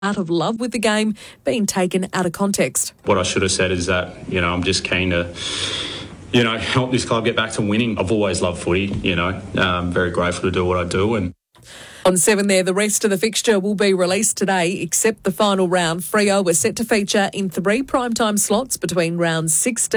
out of love with the game being taken out of context. What I should have said is that, I'm just keen to, help this club get back to winning. I've always loved footy, I'm very grateful to do what I do. And on 7 there, the rest of the fixture will be released today, except the final round. Freo are set to feature in 3 primetime slots between rounds 16